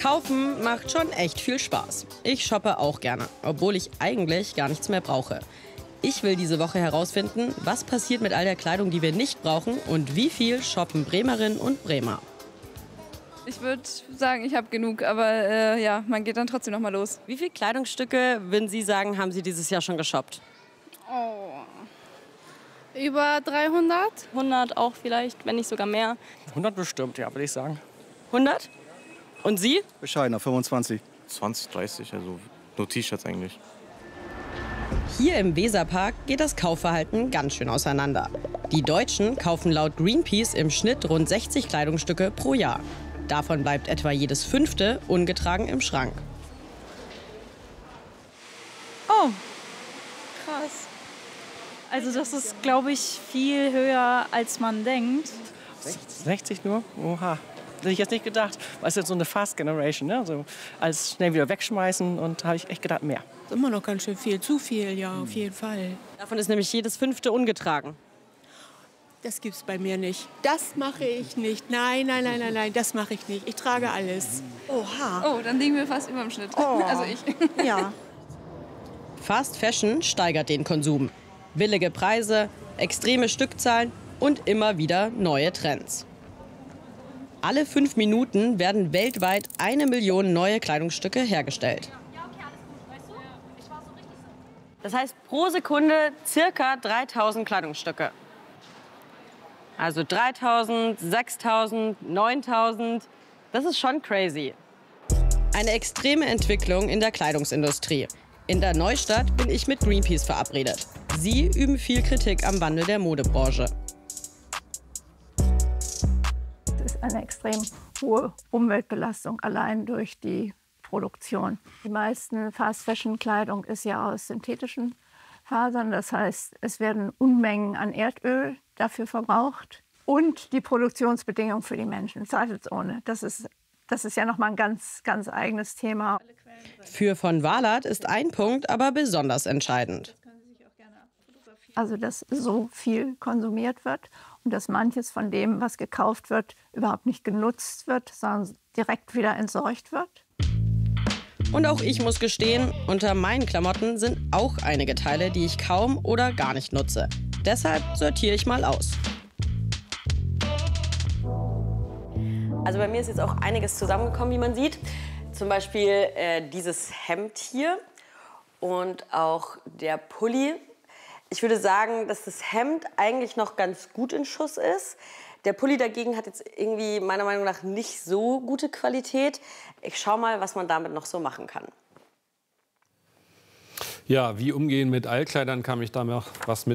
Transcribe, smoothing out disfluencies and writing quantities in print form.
Kaufen macht schon echt viel Spaß. Ich shoppe auch gerne, obwohl ich eigentlich gar nichts mehr brauche. Ich will diese Woche herausfinden, was passiert mit all der Kleidung, die wir nicht brauchen und wie viel shoppen Bremerinnen und Bremer. Ich würde sagen, ich habe genug, aber ja, man geht dann trotzdem noch mal los. Wie viele Kleidungsstücke, würden Sie sagen, haben Sie dieses Jahr schon geshoppt? Oh, über 300? 100 auch vielleicht, wenn nicht sogar mehr. 100 bestimmt, ja, würde ich sagen. 100? Und Sie? Bescheidener, 25. 20, 30, also nur T-Shirts eigentlich. Hier im Weserpark geht das Kaufverhalten ganz schön auseinander. Die Deutschen kaufen laut Greenpeace im Schnitt rund 60 Kleidungsstücke pro Jahr. Davon bleibt etwa jedes 5. ungetragen im Schrank. Oh, krass. Also das ist, glaube ich, viel höher, als man denkt. 60 nur? Oha. Hätte ich jetzt nicht gedacht. Weil es ist jetzt so eine Fast Generation, ne? So alles schnell wieder wegschmeißen und habe ich echt gedacht, mehr. Das ist immer noch ganz schön viel, zu viel, ja, auf jeden Fall. Davon ist nämlich jedes 5. ungetragen. Das gibt's bei mir nicht. Das mache ich nicht. Nein, das mache ich nicht. Ich trage alles. Oha. Oh, dann liegen wir fast über dem Schnitt. Oh. Also ich. Ja. Fast Fashion steigert den Konsum. Billige Preise, extreme Stückzahlen und immer wieder neue Trends. Alle 5 Minuten werden weltweit 1 Million neue Kleidungsstücke hergestellt. Das heißt pro Sekunde circa 3000 Kleidungsstücke. Also 3000, 6000, 9000. Das ist schon crazy. Eine extreme Entwicklung in der Kleidungsindustrie. In der Neustadt bin ich mit Greenpeace verabredet. Sie üben viel Kritik am Wandel der Modebranche. Es ist eine extrem hohe Umweltbelastung allein durch die Produktion. Die meisten Fast-Fashion-Kleidung ist ja aus synthetischen Fasern. Das heißt, es werden Unmengen an Erdöl dafür verbraucht. Und die Produktionsbedingungen für die Menschen, zweifelsohne. Das ist ja noch mal ein ganz eigenes Thema. Für von Walert ist ein Punkt aber besonders entscheidend. Also, dass so viel konsumiert wird und dass manches von dem, was gekauft wird, überhaupt nicht genutzt wird, sondern direkt wieder entsorgt wird. Und auch ich muss gestehen, unter meinen Klamotten sind auch einige Teile, die ich kaum oder gar nicht nutze. Deshalb sortiere ich mal aus. Also bei mir ist jetzt auch einiges zusammengekommen, wie man sieht. Zum Beispiel dieses Hemd hier und auch der Pulli. Ich würde sagen, dass das Hemd eigentlich noch ganz gut in Schuss ist. Der Pulli dagegen hat jetzt irgendwie meiner Meinung nach nicht so gute Qualität. Ich schaue mal, was man damit noch so machen kann. Ja, wie umgehen mit Altkleidern, kam ich da noch was mit.